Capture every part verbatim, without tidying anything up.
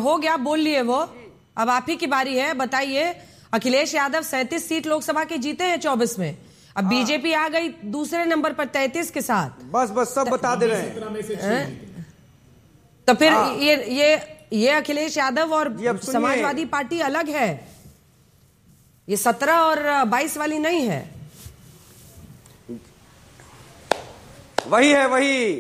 हो गया, बोल लिए वो, अब आप ही की बारी है। बताइए, अखिलेश यादव सैंतीस सीट लोकसभा के जीते हैं चौबीस में, अब बीजेपी आ गई दूसरे नंबर पर तैंतीस के साथ। बस बस सब बता दे रहे हैं। तो फिर ये ये ये अखिलेश यादव और समाजवादी पार्टी अलग है, ये सत्रह और बाईस वाली नहीं है। वही है वही,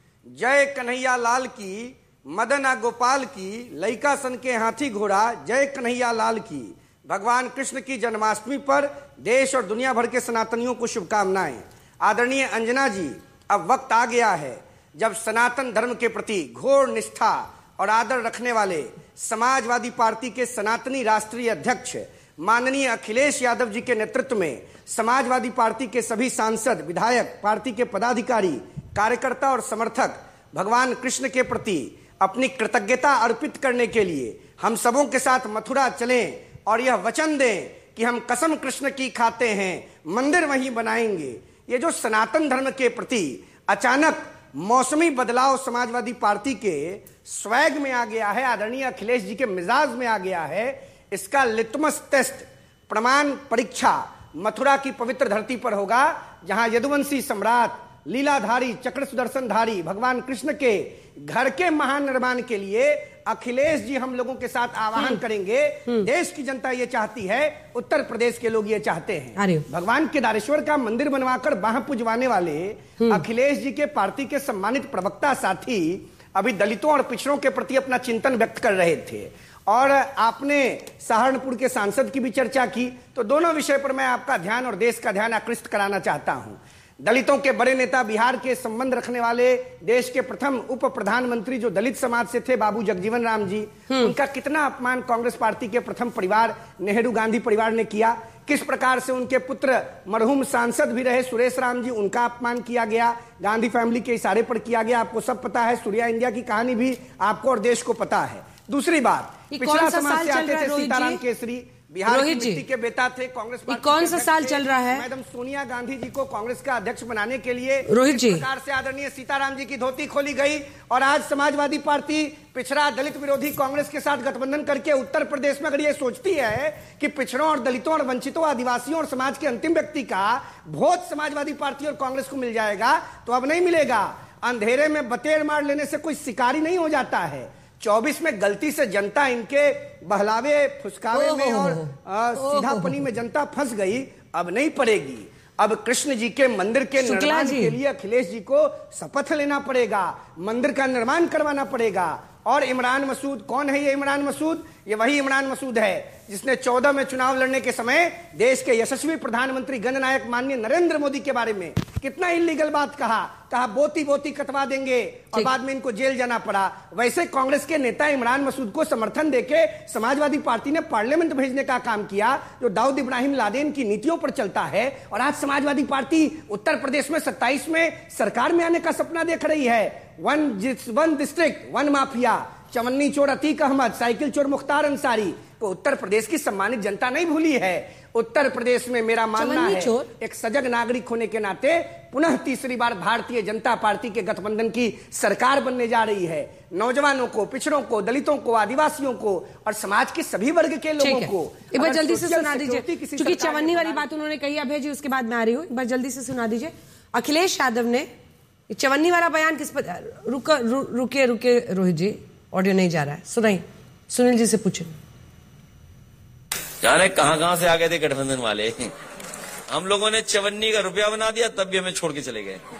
जय कन्हैया लाल की, मदना गोपाल की, लइका सन के हाथी घोड़ा, जय कन्हैया लाल की। भगवान कृष्ण की जन्माष्टमी पर देश और दुनिया भर के सनातनियों को शुभकामनाएं। आदरणीय अंजना जी, अब वक्त आ गया है जब सनातन धर्म के प्रति घोर निष्ठा और आदर रखने वाले समाजवादी पार्टी के सनातनी राष्ट्रीय अध्यक्ष माननीय अखिलेश यादव जी के नेतृत्व में समाजवादी पार्टी के सभी सांसद, विधायक, पार्टी के पदाधिकारी, कार्यकर्ता और समर्थक भगवान कृष्ण के प्रति अपनी कृतज्ञता अर्पित करने के लिए हम सबों के साथ मथुरा चलें और यह वचन दें कि हम कसम कृष्ण की खाते हैं, मंदिर वहीं बनाएंगे। ये जो सनातन धर्म के प्रति अचानक मौसमी बदलाव समाजवादी पार्टी के स्वैग में आ गया है, आदरणीय अखिलेश जी के मिजाज में आ गया है, इसका लिटमस टेस्ट, प्रमाण परीक्षा मथुरा की पवित्र धरती पर होगा, जहां यदुवंशी सम्राट, लीलाधारी, चक्र सुदर्शनधारी भगवान कृष्ण के घर के महान निर्माण के लिए अखिलेश जी हम लोगों के साथ आह्वान करेंगे। देश की जनता ये चाहती है, उत्तर प्रदेश के लोग ये चाहते हैं। भगवान केदारेश्वर का मंदिर बनवाकर बाह पुजवाने वाले अखिलेश जी के पार्टी के सम्मानित प्रवक्ता साथी अभी दलितों और पिछड़ों के प्रति अपना चिंतन व्यक्त कर रहे थे, और आपने सहारनपुर के सांसद की भी चर्चा की। तो दोनों विषय पर मैं आपका ध्यान और देश का ध्यान आकृष्ट कराना चाहता हूं। दलितों के बड़े नेता, बिहार के संबंध रखने वाले देश के प्रथम उप प्रधानमंत्री जो दलित समाज से थे, बाबू जगजीवन राम जी, उनका कितना अपमान कांग्रेस पार्टी के प्रथम परिवार नेहरू गांधी परिवार ने किया। किस प्रकार से उनके पुत्र मरहूम सांसद भी रहे सुरेश राम जी, उनका अपमान किया गया, गांधी फैमिली के इशारे पर किया गया। आपको सब पता है, सूर्या इंडिया की कहानी भी आपको और देश को पता है। दूसरी बात, पिछड़ा समाज से आते थे सीताराम केसरी, बिहार की मिट्टी के बेटा थे, कांग्रेस पार्टी कौन सा साल चल रहा है? मैडम सोनिया गांधी जी को कांग्रेस का अध्यक्ष बनाने के लिए रोहित जी सरकार से आदरणीय सीताराम जी की धोती खोली गई, और आज समाजवादी पार्टी पिछड़ा दलित विरोधी कांग्रेस के साथ गठबंधन करके उत्तर प्रदेश में अगर ये सोचती है कि पिछड़ों और दलितों और वंचितों, आदिवासियों और समाज के अंतिम व्यक्ति का वोट समाजवादी पार्टी और कांग्रेस को मिल जाएगा, तो अब नहीं मिलेगा। अंधेरे में बतेर मार लेने से कोई शिकारी नहीं हो जाता है। चौबीस में गलती से जनता इनके बहलावे फुसकावे में और सीधापनी में जनता फंस गई, अब नहीं पड़ेगी। अब कृष्ण जी के मंदिर के निर्माण के लिए अखिलेश जी को शपथ लेना पड़ेगा, मंदिर का निर्माण करवाना पड़ेगा। और इमरान मसूद कौन है? ये इमरान मसूद, ये वही इमरान मसूद है जिसने चौदह में चुनाव लड़ने के समय देश के यशस्वी प्रधानमंत्री गणनायक माननीय नरेंद्र मोदी के बारे में कितना इलीगल बात कहा, कहा बोती बोती कटवा देंगे, और बाद में इनको जेल जाना पड़ा। वैसे कांग्रेस के नेता इमरान मसूद को समर्थन देके समाजवादी पार्टी ने पार्लियामेंट भेजने का काम किया, जो दाऊद इब्राहिम लादेन की नीतियों पर चलता है। और आज समाजवादी पार्टी उत्तर प्रदेश में सत्ताईस में सरकार में आने का सपना देख रही है। One one district, one mafia, चवन्नी चोर अतीक अहमद, साइकिल चोर मुख्तार अंसारी को उत्तर प्रदेश की सम्मानित जनता नहीं भूली है। उत्तर प्रदेश में मेरा मानना है, एक सजग नागरिक होने के नाते पुनः तीसरी बार भारतीय जनता पार्टी के गठबंधन की सरकार बनने जा रही है। नौजवानों को, पिछड़ों को, दलितों को, आदिवासियों को और समाज के सभी वर्ग के लोगों को एक बार जल्दी से सुना दीजिए, क्योंकि चवन्नी वाली बात उन्होंने कही, अब है जी, उसके बाद मैं आ रही हूँ। एक बार जल्दी से सुना दीजिए। अखिलेश यादव ने चवन्नी वाला बयान किस पर? रुक रु, रुके रुके रोहित जी, ऑडियो नहीं जा रहा है, सुनाई, सुनील जी से पूछे। जाने कहां कहां से आ गए थे गठबंधन वाले, हम लोगों ने चवन्नी का रुपया बना दिया, तब भी हमें छोड़ के चले गए।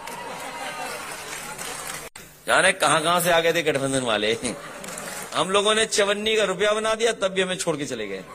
जाने कहां कहां से आ गए थे गठबंधन वाले, हम लोगों ने चवन्नी का रुपया बना दिया, तब भी हमें छोड़ के चले गए।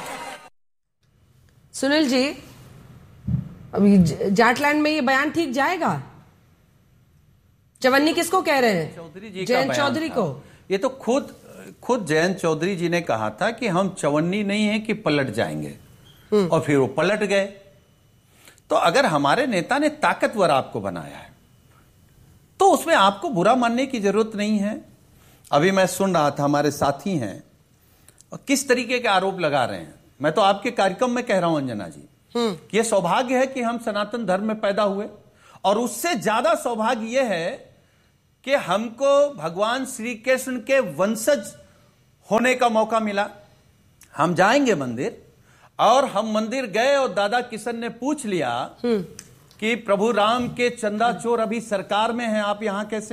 सुनील जी, अभी जाटलैंड में ये बयान ठीक जाएगा? चवन्नी किसको कह रहे हैं? चौधरी जी, जयंत चौधरी को। ये तो खुद खुद जयंत चौधरी जी ने कहा था कि हम चवन्नी नहीं है कि पलट जाएंगे, और फिर वो पलट गए। तो अगर हमारे नेता ने ताकतवर आपको बनाया है तो उसमें आपको बुरा मानने की जरूरत नहीं है। अभी मैं सुन रहा था, हमारे साथी हैं और किस तरीके के आरोप लगा रहे हैं। मैं तो आपके कार्यक्रम में कह रहा हूं अंजना जी, कि यह सौभाग्य है कि हम सनातन धर्म में पैदा हुए, और उससे ज्यादा सौभाग्य यह है कि हमको भगवान श्री कृष्ण के वंशज होने का मौका मिला, हम जाएंगे मंदिर। और हम मंदिर गए और दादा किशन ने पूछ लिया कि प्रभु राम के चंदा चोर अभी सरकार में हैं, आप यहां कैसे?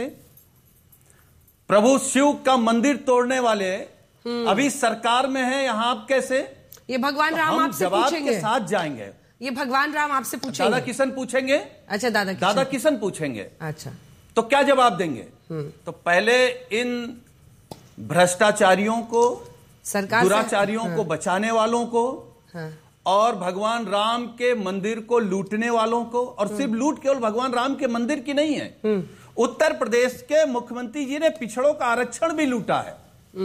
प्रभु शिव का मंदिर तोड़ने वाले अभी सरकार में हैं, यहां आप कैसे? ये भगवान तो राम आपसे जवाब पूछेंगे, के साथ जाएंगे। ये भगवान राम आपसे पूछेंगे, दादा किशन पूछेंगे। अच्छा, दादा किशन। दादा किशन पूछेंगे। अच्छा, तो क्या जवाब देंगे? तो पहले इन भ्रष्टाचारियों को, सरकार, दुराचारियों हाँ। को बचाने वालों को, हाँ। और भगवान राम के मंदिर को लूटने वालों को, और सिर्फ लूट केवल भगवान राम के मंदिर की नहीं है, उत्तर प्रदेश के मुख्यमंत्री जी ने पिछड़ों का आरक्षण भी लूटा है,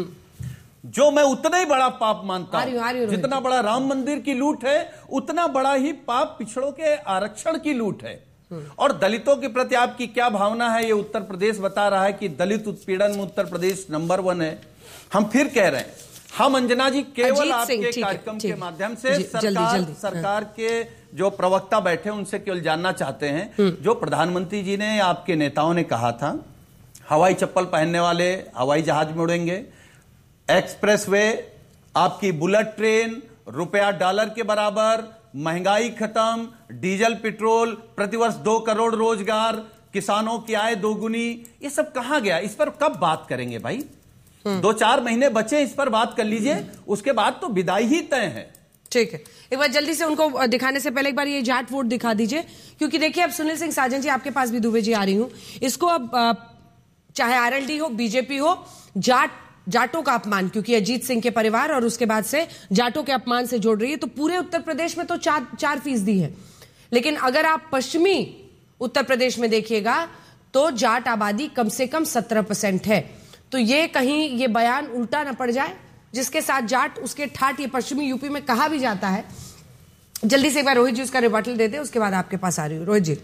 जो मैं उतना ही बड़ा पाप मानता हूं। जितना बड़ा राम मंदिर की लूट है, उतना बड़ा ही पाप पिछड़ों के आरक्षण की लूट है। और दलितों के प्रति आपकी क्या भावना है, ये उत्तर प्रदेश बता रहा है कि दलित उत्पीड़न में उत्तर प्रदेश नंबर वन है। हम फिर कह रहे हैं, हम अंजना जी केवल आपके कार्यक्रम के माध्यम से सरकार जल्दी, जल्दी, सरकार हाँ। के जो प्रवक्ता बैठे उनसे केवल जानना चाहते हैं, जो प्रधानमंत्री जी ने, आपके नेताओं ने कहा था, हवाई चप्पल पहनने वाले हवाई जहाज में उड़ेंगे, एक्सप्रेस वे, आपकी बुलेट ट्रेन रुपया डॉलर के बराबर, महंगाई खत्म, डीजल पेट्रोल, प्रतिवर्ष दो करोड़ रोजगार, किसानों की आय दोगुनी, ये सब कहां गया? इस पर कब बात करेंगे भाई? दो चार महीने बचे, इस पर बात कर लीजिए, उसके बाद तो विदाई ही तय है। ठीक है, एक बार जल्दी से उनको दिखाने से पहले एक बार ये जाट वोट दिखा दीजिए, क्योंकि देखिए अब सुनील सिंह साजन जी, आपके पास भी दुबे जी आ रही हूं, इसको अब चाहे आरएलडी हो, बीजेपी हो, जाट जाटों का अपमान, क्योंकि अजीत सिंह के परिवार और उसके बाद से जाटों के अपमान से जोड़ रही है, तो पूरे उत्तर प्रदेश में तो चार चार फीसदी है। लेकिन अगर आप पश्चिमी उत्तर प्रदेश में देखिएगा तो जाट आबादी कम से कम सत्रह परसेंट है। तो ये कहीं ये बयान उल्टा न पड़ जाए, जिसके साथ जाट उसके ठाट, ये पश्चिमी यूपी में कहा भी जाता है। जल्दी से एक बार रोहित जी उसका रिबटल देते, उसके बाद आपके पास आ रही हूं। रोहित जी।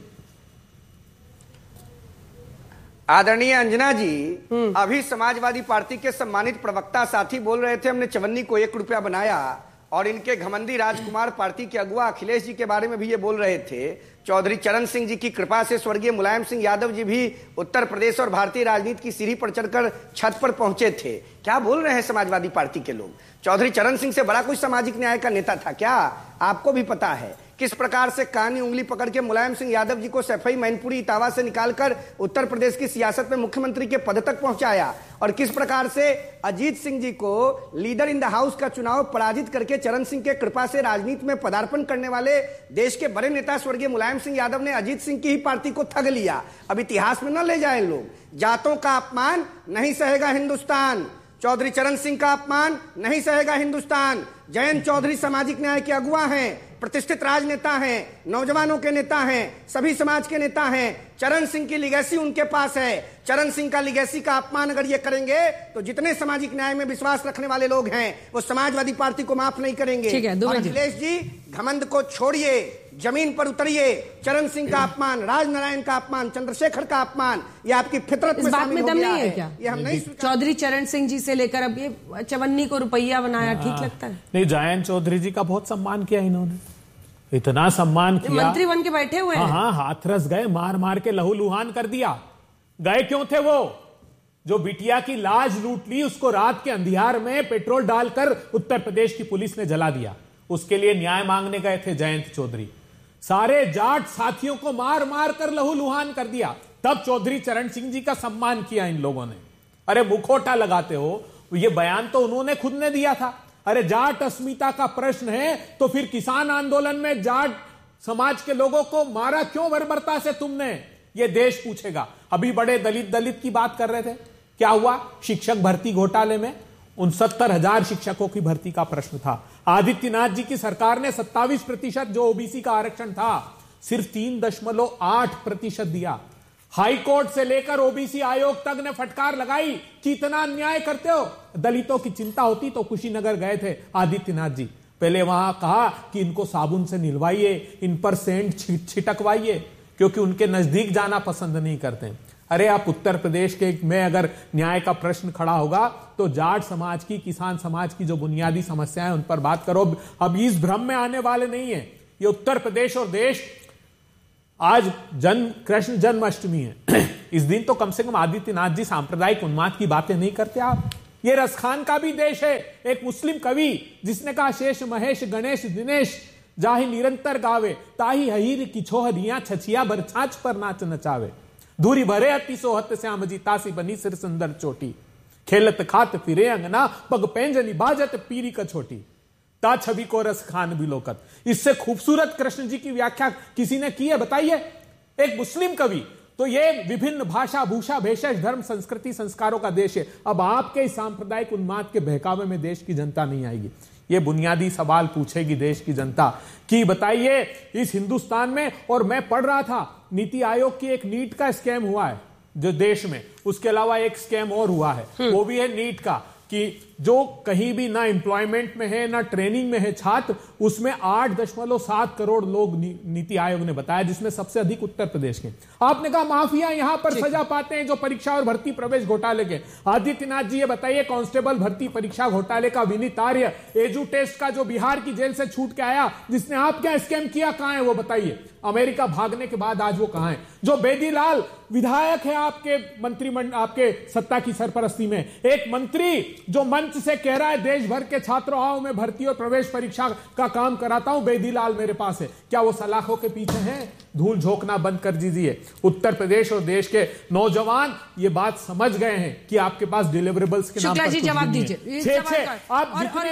आदरणीय अंजना जी, अभी समाजवादी पार्टी के सम्मानित प्रवक्ता साथी बोल रहे थे, हमने चवन्नी को एक रुपया बनाया, और इनके घमंडी राजकुमार पार्टी के अगुआ अखिलेश जी के बारे में भी ये बोल रहे थे। चौधरी चरण सिंह जी की कृपा से स्वर्गीय मुलायम सिंह यादव जी भी उत्तर प्रदेश और भारतीय राजनीति की सीढ़ी पर चढ़कर छत पर पहुंचे थे। क्या बोल रहे हैं समाजवादी पार्टी के लोग? चौधरी चरण सिंह से बड़ा कोई सामाजिक न्याय का नेता था क्या? आपको भी पता है किस प्रकार से कानी उंगली पकड़ के मुलायम सिंह यादव जी को सफाई मैनपुरी इटावा से निकालकर उत्तर प्रदेश की सियासत में मुख्यमंत्री के पद तक पहुंचाया, और किस प्रकार से अजीत सिंह जी को लीडर इन द हाउस का चुनाव पराजित करके चरण सिंह के कृपा से राजनीति में पदार्पण करने वाले देश के बड़े नेता स्वर्गीय मुलायम सिंह यादव ने अजीत सिंह की ही पार्टी को ठग लिया। अब इतिहास में न ले जाए लोग। जातों का अपमान नहीं सहेगा हिंदुस्तान, चौधरी चरण सिंह का अपमान नहीं सहेगा हिंदुस्तान। जयंत चौधरी सामाजिक न्याय के अगुआ हैं, प्रतिष्ठित राजनेता हैं, नौजवानों के नेता हैं, सभी समाज के नेता हैं। चरण सिंह की लिगेसी उनके पास है। चरण सिंह का लिगेसी का अपमान अगर ये करेंगे तो जितने सामाजिक न्याय में विश्वास रखने वाले लोग हैं वो समाजवादी पार्टी को माफ नहीं करेंगे। अखिलेश जी, घमंड को छोड़िए, जमीन पर उतरिए। चरण सिंह का अपमान, राजनारायण का अपमान, चंद्रशेखर का अपमान, ये आपकी फितरत में शामिल हो गया है। क्या ये हम नहीं? चौधरी चरण सिंह जी से लेकर अब ये चवन्नी को रुपया बनाया, ठीक लगता है? नहीं, जयंत चौधरी जी का बहुत सम्मान किया इन्होंने, इतना सम्मान किया, मंत्री बन के बैठे हुए हैं। हाँ, हाथरस गए, मार मार के लहू लुहान कर दिया। गए क्यों थे वो? जो बिटिया की लाज लूट ली उसको रात के अंधियार में पेट्रोल डालकर उत्तर प्रदेश की पुलिस ने जला दिया, उसके लिए न्याय मांगने गए थे जयंत चौधरी। सारे जाट साथियों को मार मार कर लहू लुहान कर दिया, तब चौधरी चरण सिंह जी का सम्मान किया इन लोगों ने। अरे मुखौटा लगाते हो, ये बयान तो उन्होंने खुद ने दिया था। अरे जाट अस्मिता का प्रश्न है तो फिर किसान आंदोलन में जाट समाज के लोगों को मारा क्यों बर्बरता से तुमने, ये देश पूछेगा। अभी बड़े दलित दलित की बात कर रहे थे, क्या हुआ? शिक्षक भर्ती घोटाले में उनसत्तर हजार शिक्षकों की भर्ती का प्रश्न था। आदित्यनाथ जी की सरकार ने सत्तावीस प्रतिशत जो ओबीसी का आरक्षण था सिर्फ तीन दशमलव आठ प्रतिशत दिया। हाई कोर्ट से लेकर ओबीसी आयोग तक ने फटकार लगाई कि इतना अन्याय करते हो। दलितों की चिंता होती तो कुशीनगर गए थे आदित्यनाथ जी, पहले वहां कहा कि इनको साबुन से निलवाइए, इन पर सेंट छिटकवाइए, क्योंकि उनके नजदीक जाना पसंद नहीं करते। अरे आप उत्तर प्रदेश के में अगर न्याय का प्रश्न खड़ा होगा तो जाट समाज की, किसान समाज की जो बुनियादी समस्याएं उन पर बात करो। अब इस भ्रम में आने वाले नहीं है। ये उत्तर प्रदेश और देश, आज जन्म कृष्ण जन्माष्टमी है, इस दिन तो कम से कम आदित्यनाथ जी सांप्रदायिक उन्माद की बातें नहीं करते आप। ये रसखान का भी देश है। एक मुस्लिम कवि जिसने कहा शेष महेश गणेश दिनेश जाहि निरंतर गावे ताही हहीर की छोहरियां छछिया भर छाछ पर नाच नचावे धूरी भरे अति सोहत श्याम जी तासी बनी सिर सुंदर चोटी खेलत खात फिरे अंगना पग पेंजनी बाजत पीरी कछोटी ता छवि को रस खान भी लोकत। इससे खूबसूरत कृष्ण जी की व्याख्या किसी ने की है बताइए? एक मुस्लिम कवि। तो ये विभिन्न भाषा भूषा भेषज धर्म संस्कृति संस्कारों का देश है। अब आपके इस सांप्रदायिक उन्माद के बहकावे में देश की जनता नहीं आएगी। ये बुनियादी सवाल पूछेगी देश की जनता कि बताइए इस हिंदुस्तान में, और मैं पढ़ रहा था नीति आयोग की एक नीट का स्कैम हुआ है जो देश में, उसके अलावा एक स्कैम और हुआ है वो भी है नीट का, कि जो कहीं भी ना एम्प्लॉयमेंट में है ना ट्रेनिंग में है छात्र, उसमें आठ दशमलव सात करोड़ लोग नी, नीति आयोग ने बताया, जिसमें सबसे अधिक उत्तर प्रदेश के। आपने कहा माफिया यहां पर सजा पाते हैं जो परीक्षा और भर्ती प्रवेश घोटाले के। आदित्यनाथ जी ये बताइए कांस्टेबल भर्ती परीक्षा घोटाले का विनीत आर्य, एजू टेस्ट का जो बिहार की जेल से छूट के आया, जिसने आप क्या स्कैम किया, कहां है वो बताइए? अमेरिका भागने के बाद आज वो कहां है? जो बेदीलाल विधायक है आपके मंत्रिमंडल आपके सत्ता की सरपरस्ती में, एक मंत्री जो मंच से कह रहा है देश भर के छात्राओं में भर्ती और प्रवेश परीक्षा का काम कराता हूं, बेदीलाल मेरे पास है। क्या वो सलाखों के पीछे हैं? धूल झोंकना बंद कर दीजिए। उत्तर प्रदेश और देश के नौजवान ये बात समझ गए हैं कि आपके पास डिलीवरेबल्स के नाम पर जी जवाब दीजिए। छह छह आप जितने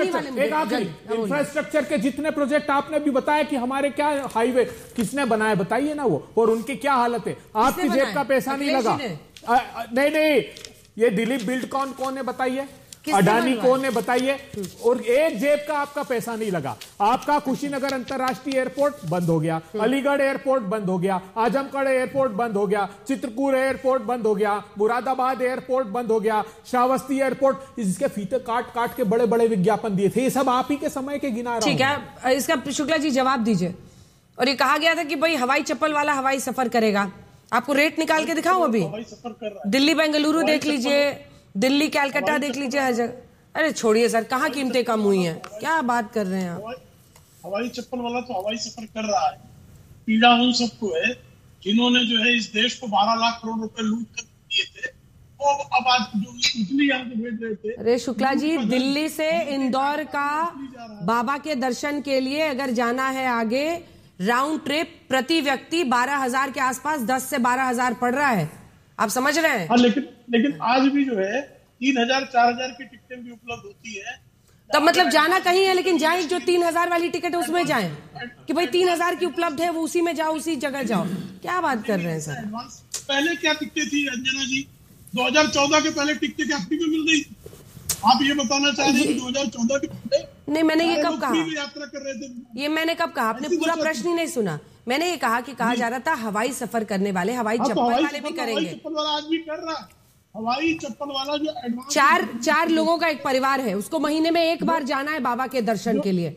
इंफ्रास्ट्रक्चर के जितने प्रोजेक्ट आपने भी बताया कि हमारे क्या हाईवे किसने बनाए बताइए ना वो, और उनकी क्या हालत है? आपकी जेब का पैसा नहीं लगा। नहीं नहीं ये दिलीप बिल्डकॉन कौन है बताइए? अडानी कौन है बताइए? और एक जेब का आपका पैसा नहीं लगा। आपका कुशीनगर अंतरराष्ट्रीय एयरपोर्ट बंद हो गया, अलीगढ़ एयरपोर्ट बंद हो गया, आजमगढ़ एयरपोर्ट बंद हो गया, चित्रकूट एयरपोर्ट बंद हो गया, मुरादाबाद एयरपोर्ट बंद हो गया, श्रावस्ती एयरपोर्ट, इसके फीते काट काट के बड़े बड़े विज्ञापन दिए थे। ये सब आप ही के समय के गिना रहा हूं। ठीक है, इसका शुक्ला जी जवाब दीजिए। और ये कहा गया था कि भाई हवाई चप्पल वाला हवाई सफर करेगा। आपको रेट निकाल के दिखाऊं अभी? दिल्ली बेंगलुरु देख लीजिए, दिल्ली कैलकाटा देख लीजिए, हर जगह। अरे छोड़िए सर, कहाँ कीमतें कम हुई हैं? क्या बात कर रहे हैं आप? हवाई चप्पल वाला तो हवाई सफर कर रहा है। पीड़ा उन सबको है जिन्होंने जो है इस देश को बारह लाख करोड़ रुपए लूट कर दिए थे, वो अब आज जो इटली यहाँ से भेज रहे थे। अरे शुक्ला जी, दिल्ली से इंदौर का बाबा के दर्शन के लिए अगर जाना है आगे, राउंड ट्रिप प्रति व्यक्ति बारह हजार के आसपास दस से बारह हजार पड़ रहा है। आप समझ रहे हैं? हाँ, लेकिन लेकिन आज भी जो है तीन हजार चार हजार की टिकटें भी उपलब्ध होती है। तब मतलब जाना कहीं है, लेकिन जाए जो तीन हजार वाली टिकट है उसमें जाएं, कि भाई तीन हजार की उपलब्ध है वो उसी में जाओ, उसी जगह जाओ। क्या बात कर रहे हैं सर? पहले क्या टिकटें थी अंजना जी? दो हजार चौदह के पहले टिकटें क्या फ्री में मिल रही? आप ये बताना चाह रहे हैं दो हजार चौदह के पहले? नहीं, मैंने ये कब कहा? यात्रा कर रहे थे। ये मैंने कब कहा? आपने पूरा प्रश्न ही नहीं सुना। मैंने ये कहा कि कहा जा रहा था हवाई सफर करने वाले हवाई चप्पल वाले भी करेंगे। हवाई चप्पल वाला आज भी कर रहा है। हवाई चप्पल वाला जो एडवांस चार चार लोगों का एक परिवार है, उसको महीने में एक बार जाना है बाबा के दर्शन के लिए।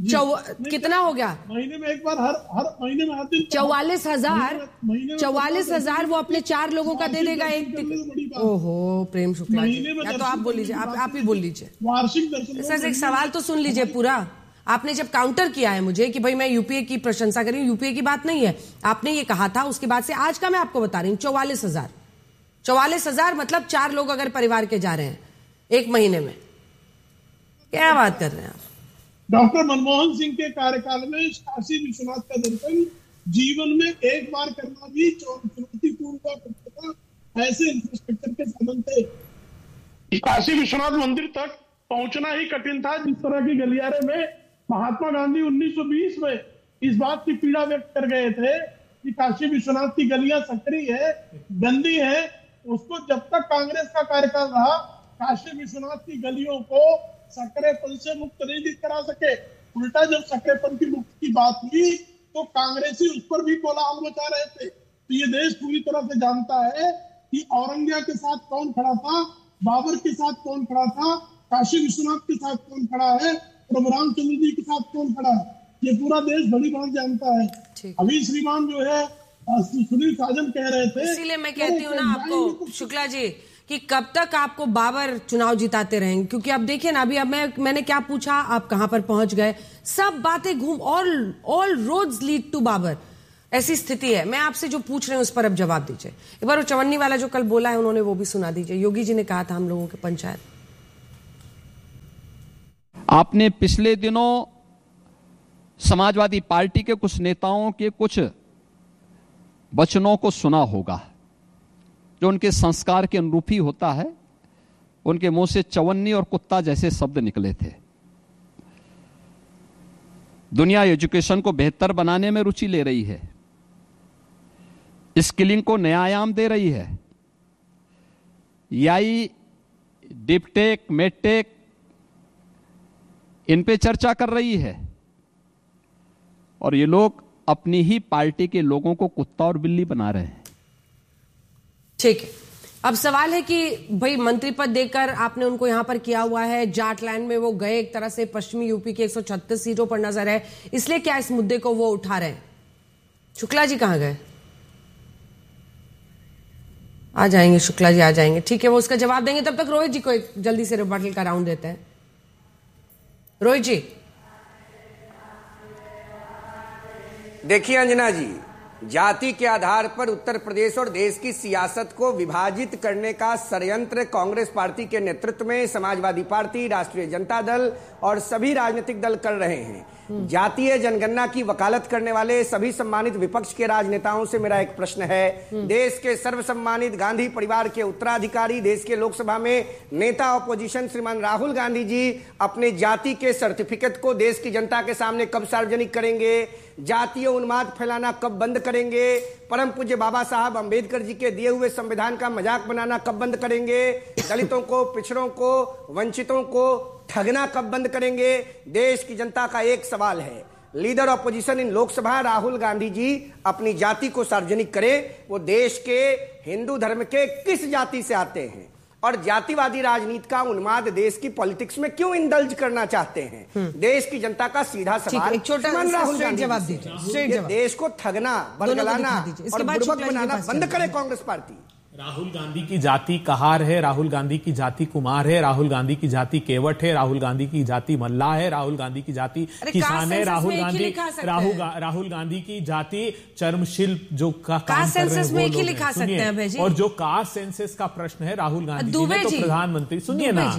कितना हो गया? महीने में एक बार, हर हर महीने में हर दिन चौवालीस हजार चौवालीस हजार वो अपने चार लोगों का दे देगा एक टिकट। ओहो प्रेम शुक्ला जी, या तो आप बोल लीजिए, आप आप ही बोल लीजिए। वार्षिक दर्शन। सर एक सवाल तो सुन लीजिए पूरा। आपने जब काउंटर किया है मुझे कि भाई मैं यूपीए की प्रशंसा करी, यूपीए की बात नहीं है, आपने ये कहा था, उसके बाद से आज का मैं आपको बता रही हूँ चौवालीस हजार चौवालीस हजार मतलब चार लोग अगर परिवार के जा रहे हैं एक महीने में, क्या बात कर रहे हैं आप? डॉक्टर मनमोहन सिंह के कार्यकाल में काशी विश्वनाथ का दर्शन जीवन में एक बार करना भी चुनौतीपूर्ण हुआ करता था। ऐसे इंफ्रास्ट्रक्चर के साधन थे। काशी विश्वनाथ मंदिर तक पहुंचना ही कठिन था। जिस तरह की गलियारे में महात्मा गांधी उन्नीस सौ बीस में इस बात की पीड़ा व्यक्त कर गए थे कि काशी विश्वनाथ की गलियां संकरी है, गंदी है, उसको जब तक कांग्रेस का कार्यकाल रहा काशी विश्वनाथ की गलियों को सक्रियपन से मुक्त नहीं करा सके। उल्टा जब सक्रियपन की मुक्ति की बात हुई तो कांग्रेसी उस पर भी कोलाहल मचा रहे थे। तो ये देश पूरी तरह से जानता है कि औरंगजेब के साथ कौन खड़ा था, बाबर के साथ कौन खड़ा था, काशी विश्वनाथ के साथ कौन खड़ा है, प्रभु रामचंद्र जी के साथ कौन खड़ा है। ये पूरा देश बड़ी बात जानता है। अभी श्रीमान जो है सुनील साजन कह रहे थे, इसीलिए मैं कहती हूँ ना आपको शुक्ला जी कि कब तक आपको बाबर चुनाव जिताते रहेंगे, क्योंकि अब देखिए ना, अभी अब मैं मैंने क्या पूछा, आप कहां पर पहुंच गए, सब बातें घूम, all all roads lead to Babar. ऐसी स्थिति है। मैं आपसे जो पूछ रहे हूं उस पर अब जवाब दीजिए। एक बार वो चवन्नी वाला जो कल बोला है उन्होंने वो भी सुना दीजिए। योगी जी ने कहा था हम लोगों के पंचायत आपने पिछले दिनों समाजवादी पार्टी के कुछ नेताओं के कुछ वचनों को सुना होगा जो उनके संस्कार के अनुरूप ही होता है। उनके मुंह से चवन्नी और कुत्ता जैसे शब्द निकले थे। दुनिया एजुकेशन को बेहतर बनाने में रुचि ले रही है, स्किलिंग को नया आयाम दे रही है, याई डिपटेक मेडटेक इन पे चर्चा कर रही है, और ये लोग अपनी ही पार्टी के लोगों को कुत्ता और बिल्ली बना रहे हैं। ठीक है, अब सवाल है कि भाई मंत्री पद देकर आपने उनको यहां पर किया हुआ है, जाटलैंड में वो गए, एक तरह से पश्चिमी यूपी के एक सौ छत्तीस सीटों पर नजर है, इसलिए क्या इस मुद्दे को वो उठा रहे हैं? शुक्ला जी कहां गए? आ जाएंगे शुक्ला जी, आ जाएंगे। ठीक है, वो उसका जवाब देंगे। तब तक रोहित जी को एक जल्दी से रिबटल का राउंड देते हैं। रोहित जी। देखिए अंजना जी, जाति के आधार पर उत्तर प्रदेश और देश की सियासत को विभाजित करने का षड्यंत्र कांग्रेस पार्टी के नेतृत्व में समाजवादी पार्टी, राष्ट्रीय जनता दल और सभी राजनीतिक दल कर रहे हैं। जातीय जनगणना की वकालत करने वाले सभी सम्मानित विपक्ष के राजनेताओं से मेरा एक प्रश्न है। देश के सर्वसम्मानित गांधी परिवार के उत्तराधिकारी, देश के लोकसभा में नेता ऑपोजिशन श्रीमान राहुल गांधी जी अपने जाति के सर्टिफिकेट को देश की जनता के सामने कब सार्वजनिक करेंगे? जातीय उन्माद फैलाना कब बंद करेंगे? परम पूज्य बाबा साहब अंबेडकर जी के दिए हुए संविधान का मजाक बनाना कब बंद करेंगे? दलितों को, पिछड़ों को, वंचितों को ठगना कब बंद करेंगे? देश की जनता का एक सवाल है। लीडर ऑपोजिशन इन लोकसभा राहुल गांधी जी अपनी जाति को सार्वजनिक करे। वो देश के हिंदू धर्म के किस जाति से आते हैं और जातिवादी राजनीति का उन्माद देश की पॉलिटिक्स में क्यों इंडल्ज करना चाहते हैं? देश की जनता का सीधा सवाल। एक छोटा राहुल गांधी जवाब दीजिए। देश को ठगना, बरगलाना और बुड़बक बनाना बंद करे कांग्रेस पार्टी। राहुल गांधी की जाति कहार है, राहुल गांधी की जाति कुमार है, राहुल गांधी की जाति केवट है, राहुल गांधी की जाति मल्ला है, राहुल गांधी की जाति किसान है, राहुल गांधी राहुल राहुल गांधी की जाति चर्मशिल्प जो का काम कर रहे हैं वो लिखा सकते हैं। और जो कास्ट सेंसस का प्रश्न है राहुल गांधी जी ने तो प्रधानमंत्री सुनिए ना,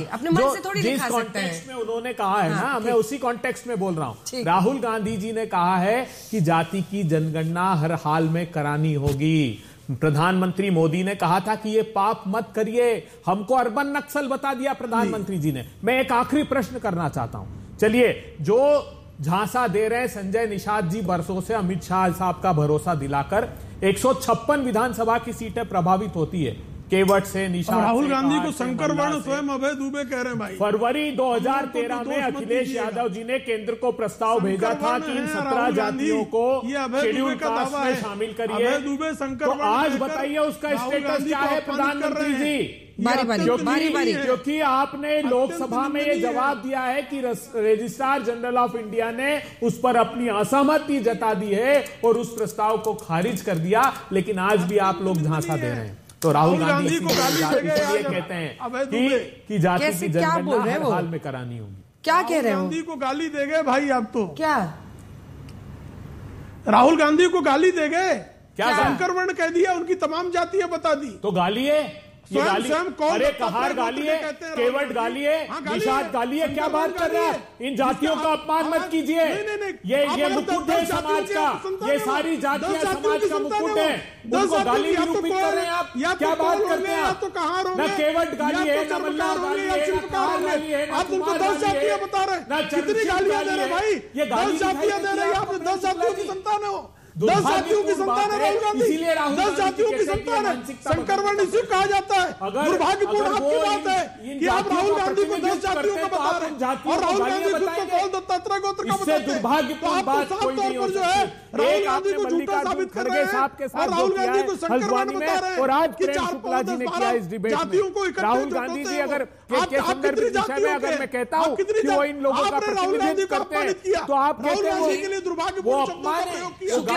जिस कॉन्टेक्स्ट में उन्होंने कहा है ना, मैं उसी कॉन्टेक्स्ट में बोल रहा हूं। राहुल गांधी जी ने कहा है कि जाति की जनगणना हर हाल में करानी होगी। प्रधानमंत्री मोदी ने कहा था कि ये पाप मत करिए, हमको अर्बन नक्सल बता दिया प्रधानमंत्री जी ने। मैं एक आखिरी प्रश्न करना चाहता हूं। चलिए, जो झांसा दे रहे संजय निषाद जी बरसों से अमित शाह साहब का भरोसा दिलाकर एक सौ छप्पन विधानसभा की सीटें प्रभावित होती है, केवट से, निषाद से, राहुल गांधी को शंकर वर्ण स्वयं अभय दुबे कह रहे हैं भाई। फरवरी दो हज़ार तेरह में अखिलेश यादव जी ने केंद्र को प्रस्ताव भेजा था कि इन सत्रह जातियों को शेड्यूल कास्ट में शामिल करिए। तो आज बताइए उसका स्टेटस क्या है प्रधानमंत्री जी? बारी बारी बारी बारी क्योंकि आपने लोकसभा में ये जवाब दिया है कि रजिस्ट्रार जनरल ऑफ इंडिया ने उस पर अपनी असहमति जता दी है और उस प्रस्ताव को खारिज कर दिया, लेकिन आज भी आप लोग झांसा दे रहे हैं। तो राहुल गांधी को इसलिए कहते हैं कि, कि जाति की जनगणना हर हाल में करानी होगी। क्या कह रहे हो? गांधी को गाली देंगे भाई आप तो? क्या राहुल गांधी को गाली देंगे? क्या शंकर वर्ण कह दिया, उनकी तमाम जातियां बता दी। तो गाली है ये गाली, अरे कहार गाली है, केवट गाली है, निषाद गाली है, क्या बात कर रहे हैं? इन जातियों का अपमान मत कीजिए। ये ये मुकुट है समाज का, ये सारी जातियां समाज का मुकुट है, उनको गाली निरूपित कर रहे हैं आप। क्या बात करते हैं आप? न केवट गाली है, न मल्ला गाली है, न कहार गाली है, न कुमार गाली है, न कितनी गालियां दे रहे भाई? ये गाली जातियां दे रहे हैं आप, दस जातियों की संतान हो, दस जातियों की संतान है राहुल गांधी, इसीलिए राहुल दस जातियों की संतान है। शंकर वर्ण इसे कहा जाता है। दुर्भाग्यपूर्ण आपकी बात है कि आप राहुल गांधी को दस जातियों का बता रहे हैं और राहुल गांधी खुद को कौल दत्तात्रेय गोत्र का बताते हैं। दुर्भाग्यपूर्ण बात कोई नहीं हो सकती। राहुल गांधी को झूठा साबित कर रहे हैं और राहुल गांधी को शंकर वर्ण बता रहे हैं। और आज प्रेम शुक्ला जी ने किया इस डिबेट में। राहुल गांधी जी अगर के संदर्भ विषय में अगर मैं कहता हूं कि वो इन लोगों का प्रतिनिधित्व करते हैं तो आप कहते हैं वो अपमान है।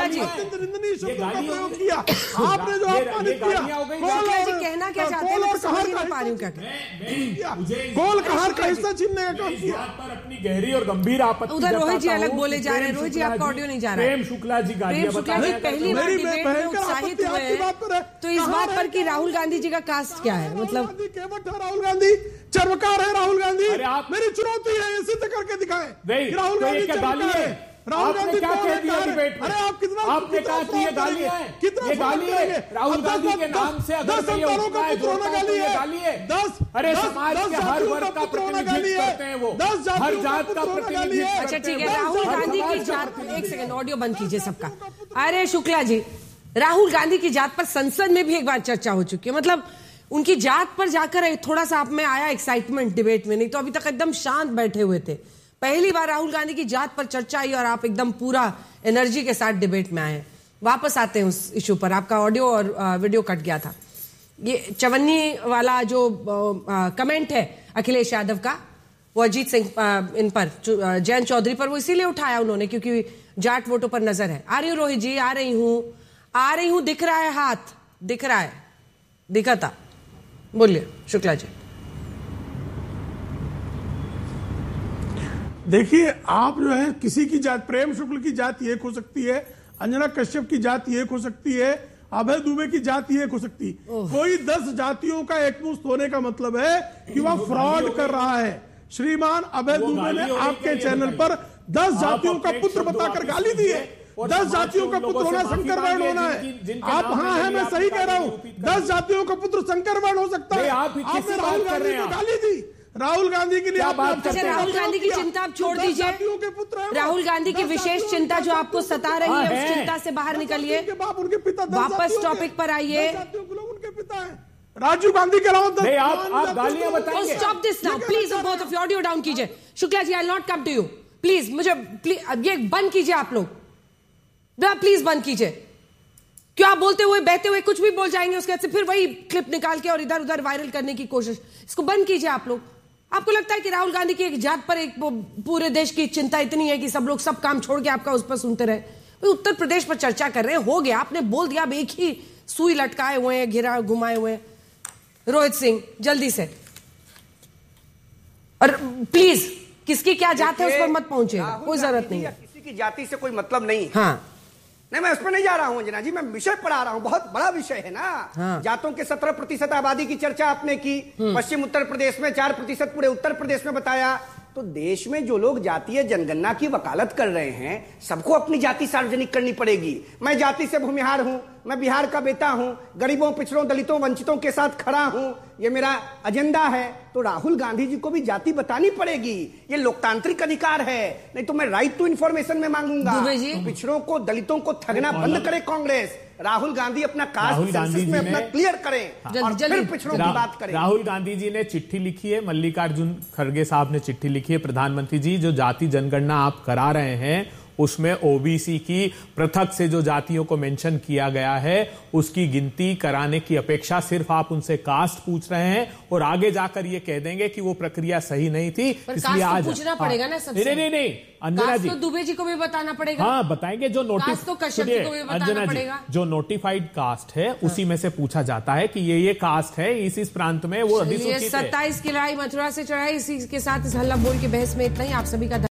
जी अत्यंत निंदनीय शब्दों का गाली प्रयोग होगी। किया आपने जो ये- अपमानित ये किया गालियां हो गई। गोल शुक्ला जी और- कहना क्या चाहते हैं गोल मैं और समझ कहार ही का नहीं पा रही हूँ क्या हिस्सा- मुझे इस- गोल कहार का हिस्सा छीनने का काम इस किया बात पर अपनी गहरी और गंभीर आपत्ति उधर रोहित जी जताता अलग हूं बोले कि जा रहे हैं। प्रेम रोहित जी, शुक्ला आपका ऑडियो नहीं जा रहा है। प्रेम शुक्ला जी गालियां प्रेम शुक्ला बता जी रहे हैं। पहली बार मेरी डिबेट में भयंकर उत्साहित आपत्ति हुए आपकी बात पर है। हैं तो इस कहाँ बात है पर कि कहाँ राहुल है? गांधी जी का कास्ट क्या है, राहुल मतलब गांधी केवट है, राहुल गांधी चरमकार है। राहुल गांधी अरे आप- मेरी चुनौती है, ये सिद्ध करके दिखाएं नहीं, कि राहुल तो ये गांधी क्या चरमकार गाली है? है। राहुल आपने गांधी क्या कौन कह है? दिया कहाँ है? डिबेट में? अरे आप कितना आपने कितना कहा कि ये फ्रॉड गालियां करेंगे? हैं। कितना ये फ्रॉड गाली है। करेंगे? राहुल अब दस- गांधी के दस- नाम से अगर दस मैं ये संतानों उठना का है, पुत्र होना जोड़ता हूं तो गाली ये है। गाली है। दस अरे दस- समाज दस के हर जातियों वर्ग का पुत्र होना गाली प्रतिनिधित्व है। करते हैं वो। दस हर जातियों जात का पुत्र होना गाली प्रतिनिधित्व है। अच्छा करते ठीक हैं है, वो। राहुल हर गांधी समाज की का जात, प्रतिनिधित्व- एक सेकंड ऑडियो बंद कीजिए सबका। अरे शुक्ला जी, राहुल गांधी की जात पर संसद में भी एक बार चर्चा हो चुकी है, मतलब उनकी जात पर जाकर थोड़ा सा आप में आया एक्साइटमेंट डिबेट में, नहीं तो अभी तक एकदम शांत बैठे हुए थे। पहली बार राहुल गांधी की जात पर चर्चा आई और आप एकदम पूरा एनर्जी के साथ डिबेट में आए। वापस आते हैं उस इशू पर, आपका ऑडियो और आ, वीडियो कट गया था। ये चवन्नी वाला जो आ, कमेंट है अखिलेश यादव का, वो अजीत सिंह आ, इन पर जयंत चौधरी पर, वो इसीलिए उठाया उन्होंने क्योंकि जाट वोटों पर नजर है। आ रही हूँ रोहित जी, आ रही हूँ आ रही हूँ दिख रहा है हाथ, दिख रहा है, दिखा था। बोलिए शुक्ला जी। देखिए, आप जो है किसी की जात, प्रेम शुक्ल की जात एक हो सकती है, अंजना कश्यप की जात एक हो सकती है, अभय दुबे की जात एक हो सकती है। कोई दस जातियों का एकमुश्त होने का मतलब है कि वह फ्रॉड कर रहा है। श्रीमान अभय दुबे ने आपके चैनल पर दस जातियों का पुत्र बताकर गाली दी है। दस जातियों का पुत्र होना शंकर वर्ण होना है। आप हाँ है, मैं सही कह रहा हूँ, दस जातियों का पुत्र शंकर वर्ण हो सकता है। आपने राहुल गांधी को गाली दी, राहुल गांधी के लिए क्या बात अच्छा, करते हैं? राहुल गांधी की चिंता आप छोड़ दीजिए। के पुत्र हैं वो। राहुल गांधी की दस विशेष जातियों चिंता के जो आपको पुत्र सता रही है, हाँ, उस है। चिंता से बाहर निकलिए। उनके बाप, उनके पिता दस वापस जातियों के- टॉपिक पर आइए। दस जातियों के लोग उनके पिता हैं। राजीव गांधी के अलावा दस- नहीं, आप- पांच आप जातियों गालियां के लोग- बताएंगे। Stop this now please, both of you audio down कीजिए। शुक्ला जी, आई not come to you please, मुझे प्लीज ये बंद कीजिए आप लोग, प्लीज बंद कीजिए। क्यों आप बोलते हुए बहते हुए कुछ भी बोल जाएंगे, उसके बाद से फिर वही क्लिप निकाल के और इधर उधर वायरल करने की कोशिश, इसको बंद कीजिए आप लोग। आपको लगता है कि राहुल गांधी की एक जात पर एक वो पूरे देश की चिंता इतनी है कि सब लोग सब काम छोड़ के आपका उस पर सुनते रहे? भाई उत्तर प्रदेश पर चर्चा कर रहे हैं, हो गया, आपने बोल दिया, अब एक ही सुई लटकाए हुए हैं, घिरा घुमाए हुए हैं। रोहित सिंह जल्दी से, और प्लीज किसकी क्या जात है उस पर मत पहुंचे, राहुल कोई गांधी जरूरत जी नहीं या है। किसी की जाति से कोई मतलब नहीं है। हाँ नहीं, मैं उस पर नहीं जा रहा हूं अंजना जी, मैं विषय पढ़ा रहा हूं, बहुत बड़ा विषय है ना। हाँ। जातों के सत्रह प्रतिशत आबादी की चर्चा आपने की, पश्चिम उत्तर प्रदेश में चार प्रतिशत पूरे उत्तर प्रदेश में बताया। तो देश में जो लोग जातीय जनगणना की वकालत कर रहे हैं, सबको अपनी जाति सार्वजनिक करनी पड़ेगी। मैं जाति से भूमिहार हूं, मैं बिहार का बेटा हूं, गरीबों, पिछड़ों, दलितों, वंचितों के साथ खड़ा हूं, ये मेरा एजेंडा है। तो राहुल गांधी जी को भी जाति बतानी पड़ेगी, ये लोकतांत्रिक अधिकार है। नहीं तो मैं राइट टू इन्फॉर्मेशन में मांगूंगा। दुबे जी। पिछड़ों को, दलितों को ठगना बंद करे कांग्रेस। राहुल गांधी अपना राहुल कास्ट गांधी सेंसस जी में ने- अपना क्लियर करें जल्दी- और जल्दी। फिर पिछड़ों की रा- बात करें। राहुल गांधी जी ने चिट्ठी लिखी है, मल्लिकार्जुन खड़गे साहब ने चिट्ठी लिखी है, प्रधानमंत्री जी जो जाति जनगणना आप करा रहे हैं उसमें ओबीसी की पृथक से जो जातियों को मेंशन किया गया है उसकी गिनती कराने की अपेक्षा सिर्फ आप उनसे कास्ट पूछ रहे हैं और आगे जाकर ये कह देंगे कि वो प्रक्रिया सही नहीं थी, पर इसलिए कास्ट तो आज पूछना हाँ। पड़ेगा ना सबसे। नहीं नहीं नहीं अंजना कास्ट जी, तो दुबे जी को भी बताना पड़ेगा। हाँ बताएंगे। जो कास्ट नोटिस तो कश्यप जी को भी बताना अंजना जी, पड़ेगा। जो नोटिफाइड कास्ट है उसी में से पूछा जाता है कि ये ये कास्ट है, इस इस प्रांत में वो चलिए, अधिसूचित है। सत्ताईस की लड़ाई मथुरा से चढ़ाई, इसी के साथ इस हल्ला बोल के बहस में इतना ही। आप सभी का